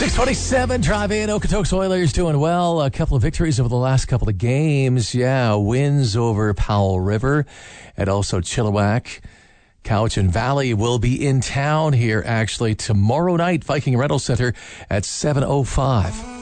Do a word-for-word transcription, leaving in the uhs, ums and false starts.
six twenty-seven, drive in. Okotoks Oilers doing well. A couple of victories over the last couple of games. Yeah, wins over Powell River and also Chilliwack. Cowichan Valley will be in town here actually tomorrow night. Viking Rental Center at seven oh five.